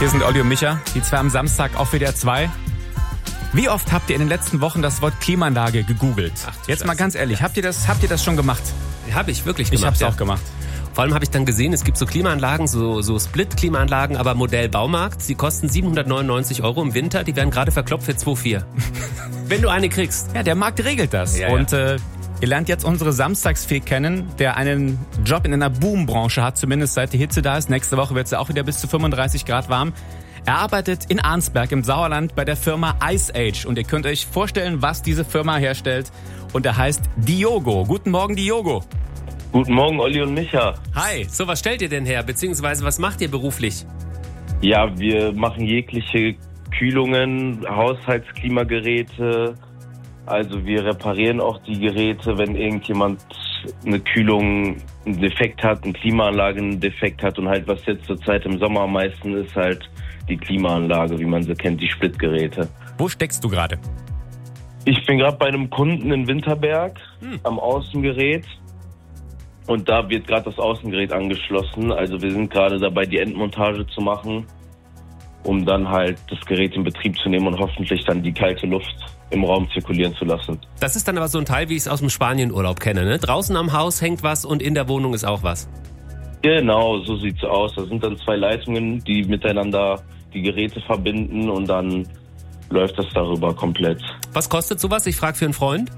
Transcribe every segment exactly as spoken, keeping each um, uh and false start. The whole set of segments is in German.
Hier sind Olli und Micha, die zwei am Samstag auf W D R zwei. Wie oft habt ihr in den letzten Wochen das Wort Klimaanlage gegoogelt? Ach, Jetzt mal ganz ehrlich, habt ihr das, habt ihr das schon gemacht? Habe ich wirklich gemacht. Ich hab's ja. auch gemacht. Vor allem habe ich dann gesehen, es gibt so Klimaanlagen, so, so Split-Klimaanlagen, aber Modell Baumarkt. Sie kosten siebenhundertneunundneunzig Euro im Winter. Die werden gerade verkloppt für zwei Komma vier. Wenn du eine kriegst. Ja, der Markt regelt das. Ja, und ja. Äh, ihr lernt jetzt unsere Samstagsfee kennen, der einen Job in einer Boombranche hat, zumindest seit die Hitze da ist. Nächste Woche wird es ja auch wieder bis zu fünfunddreißig Grad warm. Er arbeitet in Arnsberg im Sauerland bei der Firma Ice Age. Und ihr könnt euch vorstellen, was diese Firma herstellt. Und er heißt Diogo. Guten Morgen, Diogo. Guten Morgen, Olli und Micha. Hi. So, was stellt ihr denn her? Beziehungsweise, was macht ihr beruflich? Ja, wir machen jegliche Kühlungen, Haushaltsklimageräte. Also wir reparieren auch die Geräte, wenn irgendjemand eine Kühlung, einen Defekt hat, eine Klimaanlage einen Defekt hat. Und halt, was jetzt zurzeit im Sommer am meisten ist, halt die Klimaanlage, wie man sie kennt, die Splitgeräte. Wo steckst du gerade? Ich bin gerade bei einem Kunden in Winterberg Hm. am Außengerät. Und da wird gerade das Außengerät angeschlossen. Also wir sind gerade dabei, die Endmontage zu machen, um dann halt das Gerät in Betrieb zu nehmen und hoffentlich dann die kalte Luft im Raum zirkulieren zu lassen. Das ist dann aber so ein Teil, wie ich es aus dem Spanienurlaub kenne, ne? Draußen am Haus hängt was und in der Wohnung ist auch was. Genau, so sieht's aus. Das sind dann zwei Leitungen, die miteinander die Geräte verbinden und dann läuft das darüber komplett. Was kostet sowas? Ich frage für einen Freund.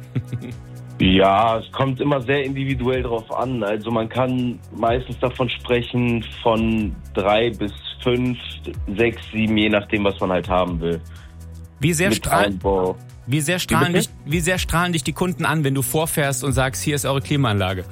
Ja, es kommt immer sehr individuell drauf an. Also man kann meistens davon sprechen von drei bis fünf, sechs, sieben, je nachdem, was man halt haben will. Wie sehr, Mit strahlen, Einbau. wie, sehr strahlen Wie dich, bitte? wie sehr strahlen dich die Kunden an, wenn du vorfährst und sagst, hier ist eure Klimaanlage?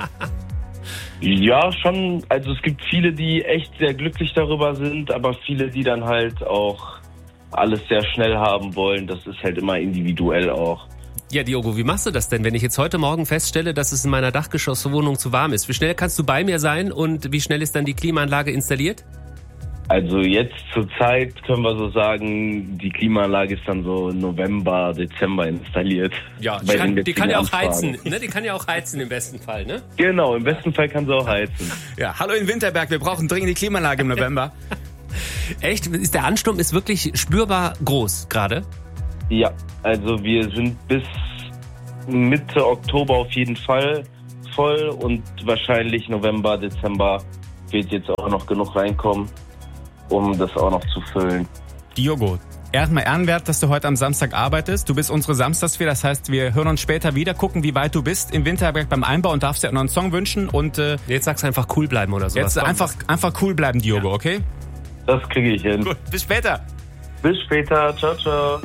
Ja, schon. Also es gibt viele, die echt sehr glücklich darüber sind, aber viele, die dann halt auch alles sehr schnell haben wollen. Das ist halt immer individuell auch. Ja, Diogo, wie machst du das denn, wenn ich jetzt heute Morgen feststelle, dass es in meiner Dachgeschosswohnung zu warm ist? Wie schnell kannst du bei mir sein und wie schnell ist dann die Klimaanlage installiert? Also jetzt zur Zeit können wir so sagen, die Klimaanlage ist dann so November, Dezember installiert. Ja, die Bei kann, den die kann ja auch jetzigen heizen, ne? Die kann ja auch heizen im besten Fall, ne? Genau, im besten Fall kann sie auch heizen. Ja, hallo in Winterberg, wir brauchen dringend die Klimaanlage im November. Echt? Ist der Ansturm ist wirklich spürbar groß gerade? Ja, also wir sind bis Mitte Oktober auf jeden Fall voll und wahrscheinlich November, Dezember wird jetzt auch noch genug reinkommen, um das auch noch zu füllen. Diogo, erstmal ehrenwert, dass du heute am Samstag arbeitest. Du bist unsere Samstagsfee, das heißt, wir hören uns später wieder, gucken, wie weit du bist im Winterberg beim Einbau und darfst dir auch noch einen Song wünschen. Und äh, Jetzt sagst du einfach cool bleiben oder sowas. jetzt einfach, einfach cool bleiben, Diogo, okay? Das kriege ich hin. Gut, bis später. Bis später, ciao, ciao.